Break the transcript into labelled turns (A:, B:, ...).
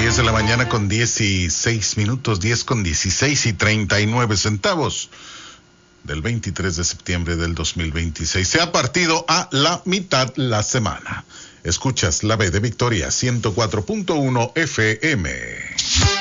A: 10 de la mañana con 16 minutos, 10 con 16 y 39 centavos del 23 de septiembre del 2026. Se ha partido a la mitad la semana. Escuchas la B de Victoria 104.1 FM.